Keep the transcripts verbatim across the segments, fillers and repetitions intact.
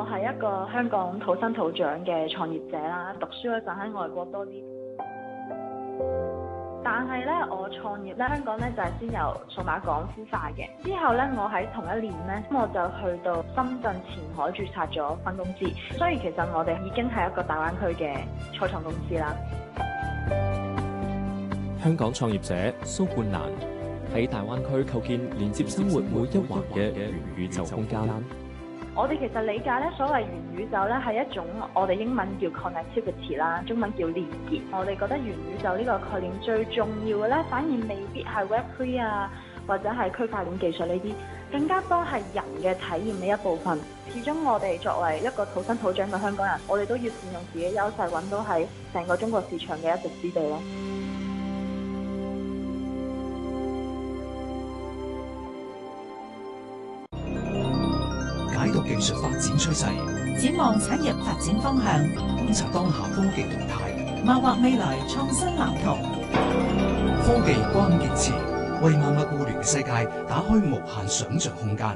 我係一個香港土生土長嘅創業者啦，讀書嗰陣喺外國多啲。但係咧，我創業咧，香港咧就係先由數碼港孵化嘅。之後咧，我喺同一年咧，我就去到深圳前海註冊咗分公司。所以其實我哋已經係一個大灣區嘅初創公司啦。 香港創業者蘇冠蘭喺大灣區構建連接生活每一環嘅元宇宙空間。 我哋其實理解咧，所謂元宇宙咧係一種我哋英文叫 connectivity 啦，中文叫連結。我哋覺得元宇宙呢個概念最重要嘅咧，反而未必係 Web 三 啊，或者係區塊鏈技術呢啲，更加多係人嘅體驗嘅一部分。始終我哋作為一個土生土長嘅香港人，我哋都要善用自己優勢，揾到喺成個中國市場嘅一席之地咯。 解讀技術發展趨勢， 展望產業發展方向， 觀察當下科技動態， 謀劃未來創新藍圖。 科技關鍵詞，為萬物互聯嘅世界打開無限想像空間。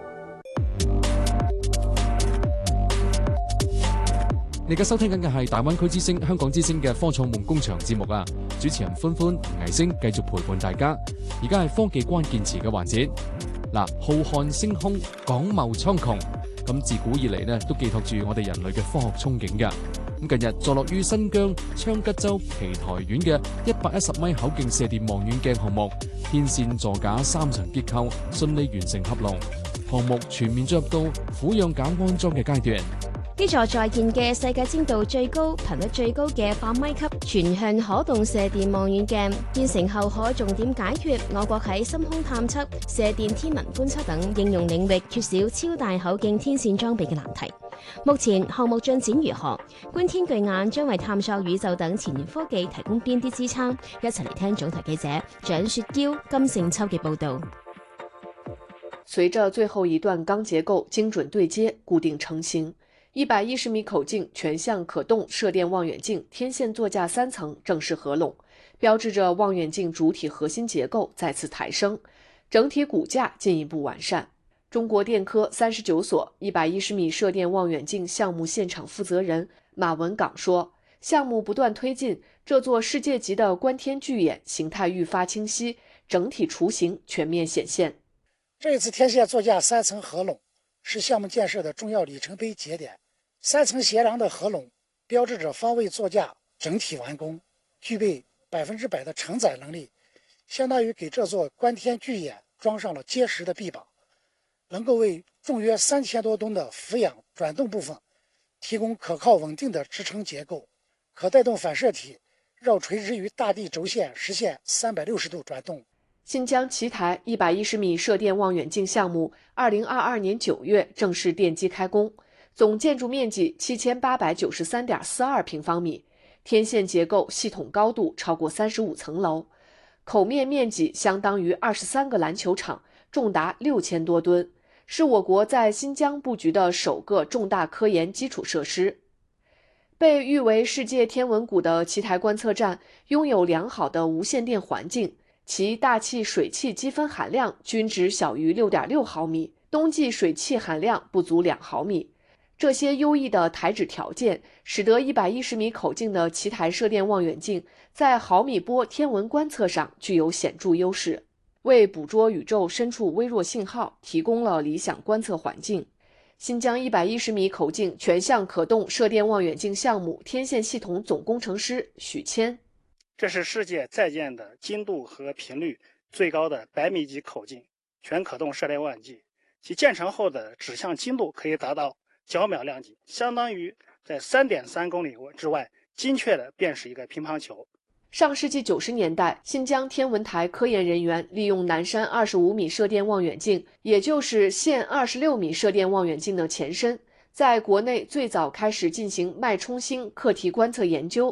你而家收聽緊嘅係大灣區之聲、香港之聲嘅科創夢工場節目啊！主持人歡歡同倪星繼續陪伴大家。而家係科技關鍵詞嘅環節。嗱，浩瀚星空，廣袤蒼穹，咁自古以嚟呢都寄託住我哋人類嘅科學憧憬嘅。咁近日坐落於新疆昌吉州奇台縣嘅一百一十米口徑射電望遠鏡項目，天線座架三層結構順利完成合龍，項目全面進入到俯仰架安裝嘅階段。 呢座在建嘅世界精度最高、頻率最高嘅百米級全向可動射電望遠鏡建成後，可重點解決我國喺深空探測、射電天文觀測等應用領域缺少超大口徑天線裝備嘅難題。目前項目進展如何？觀天巨眼將為探索宇宙等前沿科技提供邊啲支撐？一齊嚟聽總台記者蔣雪嬌、金勝秋嘅報導。 隨着最後一段鋼結構精準對接、固定成型，一百一十米口徑全向可動射電望遠鏡天線座架三層正式合攏，標誌着望遠鏡主體核心結構再次抬升，整體骨架進一步完善。中國電科三十九所一百一十米射電望遠鏡項目現場負責人馬文港說，項目不斷推進，這座世界級的觀天巨眼形態愈發清晰，整體雛形全面顯現。 這一次天線座架三層合攏是項目建設的重要里程碑節點。三層協良的合攏標誌着方位座架整體完工，具備百分之百的承載能力，相當於給這座觀天巨眼裝上了結實的臂膀，能夠為重約三千多噸的俯仰轉動部分提供可靠穩定的支撐結構，可帶動反射體繞垂直於大地軸線實現三百六十度轉動。 新疆奇台一百一十米射電望遠鏡項目，二零二二年九月正式奠基開工。總建築面積七千八百九十三點四二平方米，天線結構系統高度超過三十五層樓，口面面積相當於二十三個籃球場，重達六千多噸，是我國在新疆布局的首個重大科研基礎設施。被譽為世界天文谷的奇台觀測站擁有良好的無線電環境，其大氣水汽積分含量均值小於六點六毫米，冬季水汽含量不足兩毫米。這些優異的台址條件，使得一百一十米口徑的奇台射電望遠鏡在毫米波天文觀測上具有顯著優勢，為捕捉宇宙深處微弱信號提供了理想觀測環境。新疆一百一十米口徑全向可動射電望遠鏡項目天線系統總工程師許謙， 這是世界在建的精度和頻率最高的百米級口徑全可動射電望遠鏡，其建成後的指向精度可以達到角秒量級，相當於在三點三公里之外精確地辨識一個乒乓球。 上世紀九十年代，新疆天文台科研人員利用南山二十五米射電望遠鏡，也就是現二十六米射電望遠鏡的前身，在國內最早開始進行脈衝星課題觀測研究，